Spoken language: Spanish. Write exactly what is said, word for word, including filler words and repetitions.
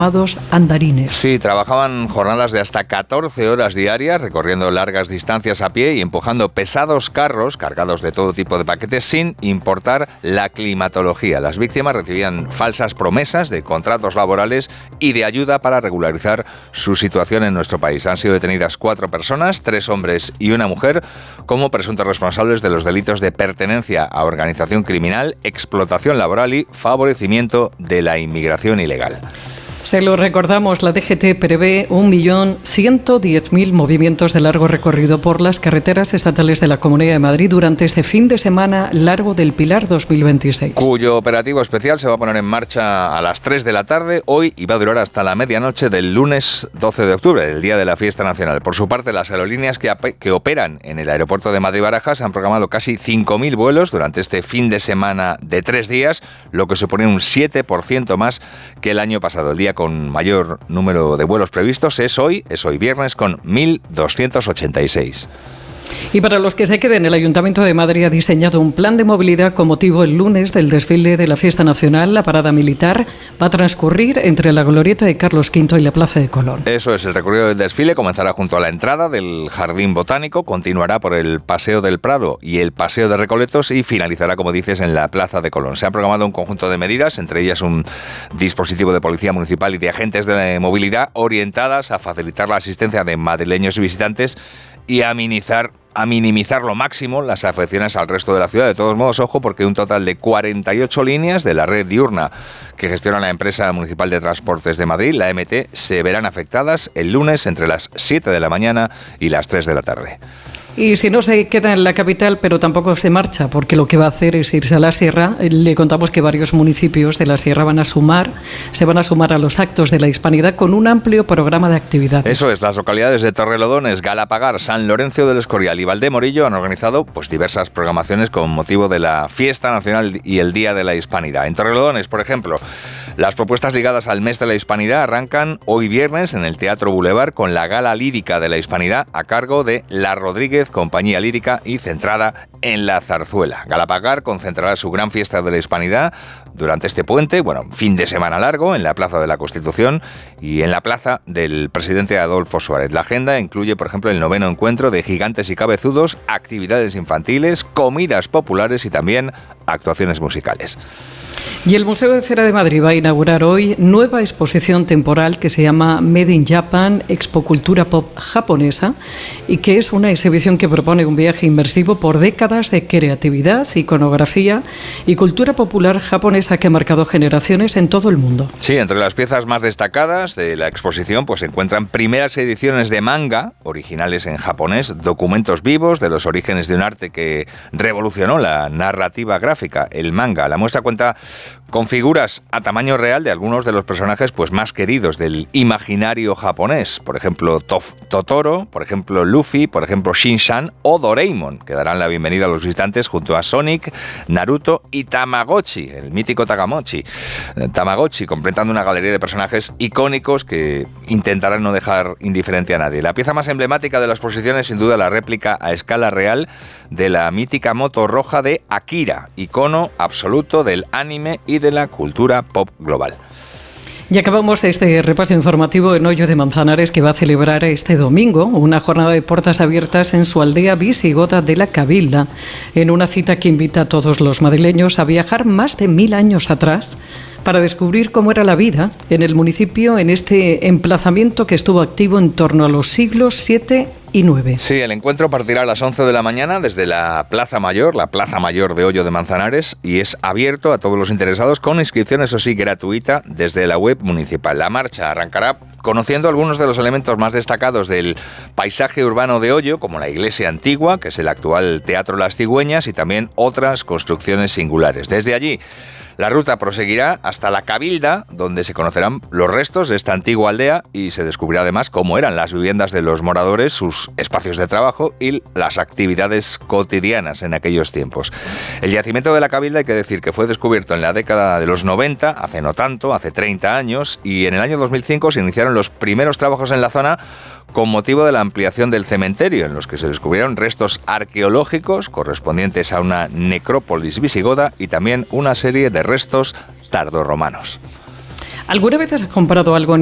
andarines. Sí, trabajaban jornadas de hasta catorce horas diarias, recorriendo largas distancias a pie y empujando pesados carros cargados de todo tipo de paquetes sin importar la climatología. Las víctimas recibían falsas promesas de contratos laborales y de ayuda para regularizar su situación en nuestro país. Han sido detenidas cuatro personas, tres hombres y una mujer, como presuntos responsables de los delitos de pertenencia a organización criminal, explotación laboral y favorecimiento de la inmigración ilegal. Se lo recordamos, la D G T prevé un millón ciento diez mil movimientos de largo recorrido por las carreteras estatales de la Comunidad de Madrid durante este fin de semana largo del Pilar dos mil veintiséis. Cuyo operativo especial se va a poner en marcha a las tres de la tarde hoy y va a durar hasta la medianoche del lunes doce de octubre, el día de la fiesta nacional. Por su parte, las aerolíneas que, que operan en el aeropuerto de Madrid-Barajas han programado casi cinco mil vuelos durante este fin de semana de tres días, lo que supone un siete por ciento más que el año pasado. El día con mayor número de vuelos previstos es hoy, es hoy viernes, con mil doscientos ochenta y seis. Y para los que se queden, el Ayuntamiento de Madrid ha diseñado un plan de movilidad con motivo el lunes del desfile de la Fiesta Nacional. La parada militar va a transcurrir entre la Glorieta de Carlos quinto y la Plaza de Colón. Eso es, el recorrido del desfile comenzará junto a la entrada del Jardín Botánico, continuará por el Paseo del Prado y el Paseo de Recoletos y finalizará, como dices, en la Plaza de Colón. Se ha programado un conjunto de medidas, entre ellas un dispositivo de policía municipal y de agentes de movilidad orientadas a facilitar la asistencia de madrileños y visitantes y a minimizar a minimizar lo máximo las afecciones al resto de la ciudad. De todos modos, ojo, porque un total de cuarenta y ocho líneas de la red diurna que gestiona la empresa municipal de transportes de Madrid, la M T, se verán afectadas el lunes entre las siete de la mañana y las tres de la tarde. Y si no se queda en la capital, pero tampoco se marcha, porque lo que va a hacer es irse a la sierra, le contamos que varios municipios de la sierra van a sumar, se van a sumar a los actos de la Hispanidad con un amplio programa de actividades. Eso es, las localidades de Torrelodones, Galapagar, San Lorenzo del Escorial y Valdemorillo han organizado pues diversas programaciones con motivo de la Fiesta Nacional y el Día de la Hispanidad. En Torrelodones, por ejemplo, las propuestas ligadas al mes de la Hispanidad arrancan hoy viernes en el Teatro Boulevard con la Gala Lírica de la Hispanidad a cargo de La Rodríguez Compañía Lírica y centrada en la zarzuela. Galapagar concentrará su gran fiesta de la Hispanidad durante este puente, bueno, fin de semana largo, en la Plaza de la Constitución y en la Plaza del Presidente Adolfo Suárez. La agenda incluye, por ejemplo, el noveno encuentro de Gigantes y Cabezudos, actividades infantiles, comidas populares y también actuaciones musicales. Y el Museo de Cera de Madrid va a inaugurar hoy nueva exposición temporal que se llama Made in Japan, Expo Cultura Pop Japonesa, y que es una exhibición que propone un viaje inmersivo por décadas de creatividad, iconografía y cultura popular japonesa que ha marcado generaciones en todo el mundo. Sí, entre las piezas más destacadas de la exposición pues se encuentran primeras ediciones de manga, originales en japonés, documentos vivos de los orígenes de un arte que revolucionó la narrativa gráfica, el manga. La muestra cuenta con figuras a tamaño real de algunos de los personajes pues más queridos del imaginario japonés, por ejemplo Tof, Totoro, por ejemplo Luffy, por ejemplo Shin-Chan o Doraemon, que darán la bienvenida a los visitantes junto a Sonic, Naruto y Tamagotchi, el mítico Tamagotchi, Tamagotchi, completando una galería de personajes icónicos que intentarán no dejar indiferente a nadie. La pieza más emblemática de la exposición es sin duda la réplica a escala real de la mítica moto roja de Akira, icono absoluto del anime y de la cultura pop global. Y acabamos este repaso informativo en Hoyo de Manzanares, que va a celebrar este domingo una jornada de puertas abiertas en su aldea visigota de la Cabilda, en una cita que invita a todos los madrileños a viajar más de mil años atrás para descubrir cómo era la vida en el municipio en este emplazamiento que estuvo activo en torno a los siglos siete y nueve. Sí, el encuentro partirá a las once de la mañana desde la Plaza Mayor, la Plaza Mayor de Hoyo de Manzanares, y es abierto a todos los interesados con inscripción, eso sí, gratuita desde la web municipal. La marcha arrancará conociendo algunos de los elementos más destacados del paisaje urbano de Hoyo, como la iglesia antigua, que es el actual Teatro Las Cigüeñas, y también otras construcciones singulares. Desde allí, la ruta proseguirá hasta la Cabilda, donde se conocerán los restos de esta antigua aldea y se descubrirá además cómo eran las viviendas de los moradores, sus espacios de trabajo y las actividades cotidianas en aquellos tiempos. El yacimiento de la Cabilda, hay que decir que fue descubierto en la década de los noventa, hace no tanto, hace treinta años, y en el año dos mil cinco se iniciaron los primeros trabajos en la zona con motivo de la ampliación del cementerio, en los que se descubrieron restos arqueológicos correspondientes a una necrópolis visigoda y también una serie de restos tardorromanos. ¿Alguna vez has comprado algo